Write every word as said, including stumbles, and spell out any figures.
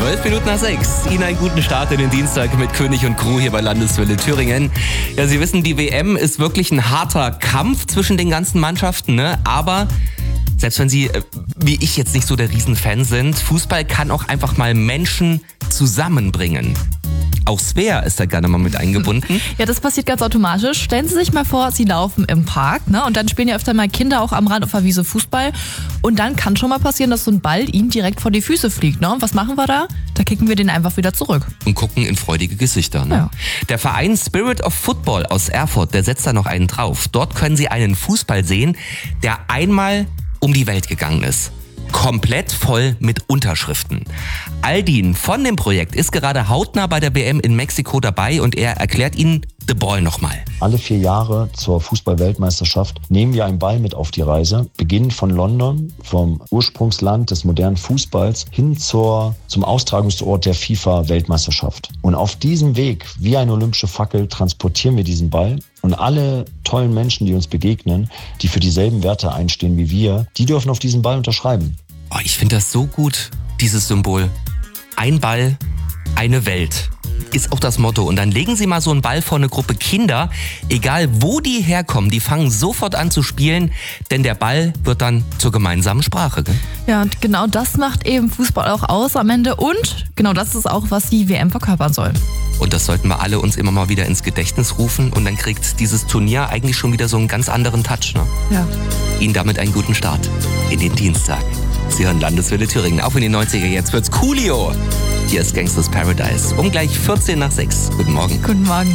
Zwölf Minuten nach sechs. Ihnen einen guten Start in den Dienstag mit König und Crew hier bei Landeswelle Thüringen. Ja, Sie wissen, die W M ist wirklich ein harter Kampf zwischen den ganzen Mannschaften, ne? Aber selbst wenn Sie, wie ich, jetzt nicht so der Riesenfan sind, Fußball kann auch einfach mal Menschen zusammenbringen. Auch Svea ist da gerne mal mit eingebunden. Ja, das passiert ganz automatisch. Stellen Sie sich mal vor, Sie laufen im Park, ne? Und dann spielen ja öfter mal Kinder auch am Rand auf der Wiese Fußball. Und dann kann schon mal passieren, dass so ein Ball Ihnen direkt vor die Füße fliegt. Ne? Und was machen wir da? Da kicken wir den einfach wieder zurück. Und gucken in freudige Gesichter. Ne? Ja. Der Verein Spirit of Football aus Erfurt, der setzt da noch einen drauf. Dort können Sie einen Fußball sehen, der einmal um die Welt gegangen ist. Komplett voll mit Unterschriften. Aldin von dem Projekt ist gerade hautnah bei der W M in Mexiko dabei und er erklärt Ihnen The Ball nochmal. Alle vier Jahre zur Fußball-Weltmeisterschaft nehmen wir einen Ball mit auf die Reise, beginnend von London, vom Ursprungsland des modernen Fußballs, hin zur, zum Austragungsort der FIFA-Weltmeisterschaft. Und auf diesem Weg, wie eine olympische Fackel, transportieren wir diesen Ball. Und alle tollen Menschen, die uns begegnen, die für dieselben Werte einstehen wie wir, die dürfen auf diesen Ball unterschreiben. Oh, ich finde das so gut, dieses Symbol. Ein Ball, eine Welt. Ist auch das Motto. Und dann legen Sie mal so einen Ball vor eine Gruppe Kinder, egal wo die herkommen, die fangen sofort an zu spielen, denn der Ball wird dann zur gemeinsamen Sprache. Gell? Ja, und genau das macht eben Fußball auch aus am Ende. Und genau das ist auch, was die W M verkörpern soll. Und das sollten wir alle uns immer mal wieder ins Gedächtnis rufen. Und dann kriegt dieses Turnier eigentlich schon wieder so einen ganz anderen Touch. Ne? Ja. Ihnen damit einen guten Start in den Dienstag. Sie hören Landeswelle Thüringen. Auf in die neunziger. Jetzt wird's Coolio. Hier ist Gangsters Paradise. Um gleich vierzehn nach sechs. Guten Morgen. Guten Morgen.